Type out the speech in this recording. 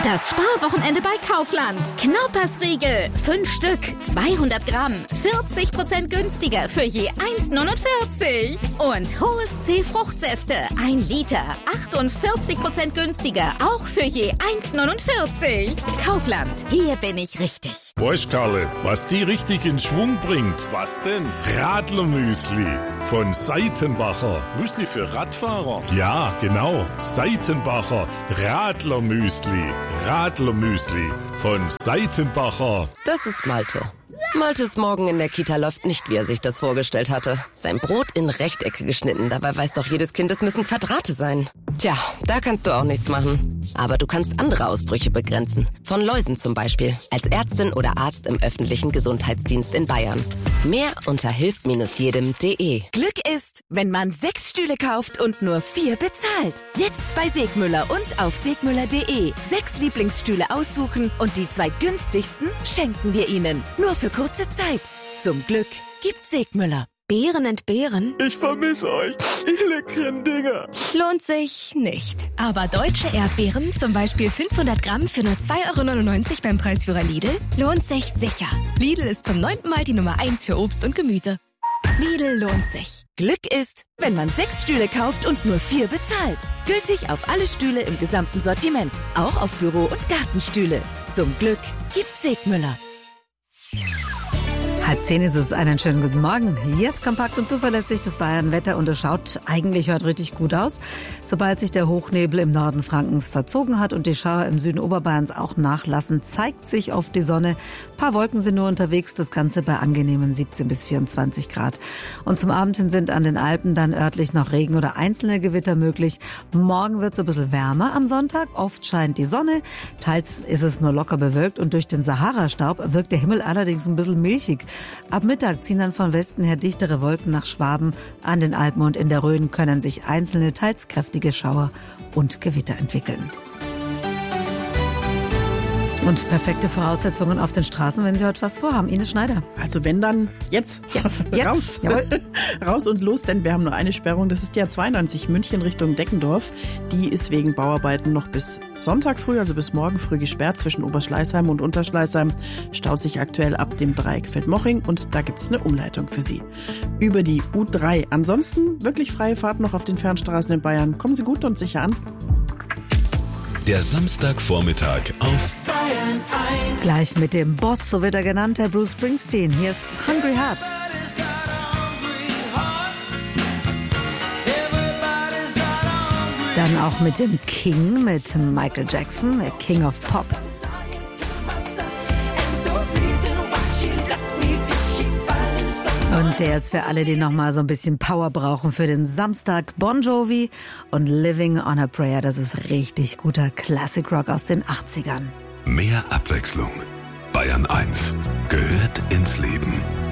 Das Sparwochenende bei Kaufland. Knaupersriegel, 5 Stück, 200 Gramm, 40% günstiger für je 1,49. Und Hohes C Fruchtsäfte, 1 Liter, 48% günstiger, auch für je 1,49. Kaufland, hier bin ich richtig. Weißt Karle, was die richtig in Schwung bringt? Was denn? Radlermüsli von Seitenbacher. Müsli für Radfahrer? Ja, genau. Seitenbacher Radlermüsli. Radlermüsli von Seitenbacher. Das ist Malte. Maltes Morgen in der Kita läuft nicht, wie er sich das vorgestellt hatte. Sein Brot in Rechtecke geschnitten, dabei weiß doch jedes Kind, es müssen Quadrate sein. Tja, da kannst du auch nichts machen. Aber du kannst andere Ausbrüche begrenzen. Von Läusen zum Beispiel. Als Ärztin oder Arzt im öffentlichen Gesundheitsdienst in Bayern. Mehr unter hilft-jedem.de. Glück ist, wenn man 6 Stühle kauft und nur 4 bezahlt. Jetzt bei Segmüller und auf segmüller.de. 6 Lieblingsstühle aussuchen und die 2 günstigsten schenken wir Ihnen. Nur für kurze Zeit. Zum Glück gibt Segmüller. Beeren entbehren? Ich vermisse euch, ihr leckeren Dinger. Lohnt sich nicht. Aber deutsche Erdbeeren, zum Beispiel 500 Gramm für nur 2,99 € beim Preisführer Lidl, Lohnt sich sicher. Lidl ist zum 9. Mal die Nummer 1 für Obst und Gemüse. Lidl lohnt sich. Glück ist, wenn man 6 Stühle kauft und nur 4 bezahlt. Gültig auf alle Stühle im gesamten Sortiment. Auch auf Büro- und Gartenstühle. Zum Glück gibt Segmüller. 9:30 ist es. Einen schönen guten Morgen. Jetzt kompakt und zuverlässig das Bayern-Wetter und es schaut eigentlich heute richtig gut aus. Sobald sich der Hochnebel im Norden Frankens verzogen hat und die Schauer im Süden Oberbayerns auch nachlassen, zeigt sich oft die Sonne. Ein paar Wolken sind nur unterwegs, das Ganze bei angenehmen 17 bis 24 Grad. Und zum Abend hin sind an den Alpen dann örtlich noch Regen oder einzelne Gewitter möglich. Morgen wird es ein bisschen wärmer am Sonntag. Oft scheint die Sonne, teils ist es nur locker bewölkt und durch den Sahara-Staub wirkt der Himmel allerdings ein bisschen milchig. Ab Mittag ziehen dann von Westen her dichtere Wolken nach Schwaben. An den Alpen und in der Rhön können sich einzelne, teils kräftige Schauer und Gewitter entwickeln. Und perfekte Voraussetzungen auf den Straßen, wenn Sie heute was vorhaben. Ines Schneider. Also wenn dann jetzt. Raus. Raus und los, denn wir haben nur eine Sperrung. Das ist die A92 München Richtung Deckendorf. Die ist wegen Bauarbeiten noch bis Sonntag früh, also bis morgen früh gesperrt zwischen Oberschleißheim und Unterschleißheim. Staut sich aktuell ab dem Dreieck Feldmoching und da gibt es eine Umleitung für Sie. Über die U3. Ansonsten wirklich freie Fahrt noch auf den Fernstraßen in Bayern. Kommen Sie gut und sicher an. Der Samstagvormittag auf Bayern 1. Gleich mit dem Boss, so wird er genannt, der Bruce Springsteen. Hier ist Hungry Heart. Dann auch mit dem King, mit Michael Jackson, der King of Pop. Und der ist für alle, die nochmal so ein bisschen Power brauchen für den Samstag. Bon Jovi und Living on a Prayer. Das ist richtig guter Classic Rock aus den 80ern. Mehr Abwechslung. Bayern 1 gehört ins Leben.